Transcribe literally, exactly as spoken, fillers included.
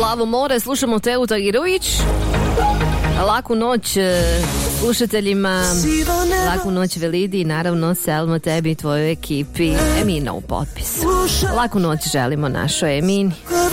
Plavo more, slušamo Teu Tagirović. Laku noć slušateljima, laku noć Velidi i naravno Selmo tebi i tvojoj ekipi, Emina u potpisu. Laku noć želimo našoj Emini.